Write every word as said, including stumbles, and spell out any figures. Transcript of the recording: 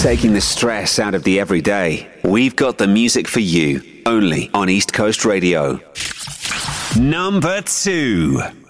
Taking the stress out of the everyday. We've got the music for you, only on East Coast Radio. Number two.